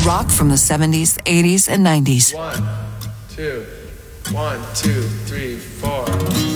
Rock from the 70s, 80s, and 90s. 1, 2, 1, 2, 3, 4.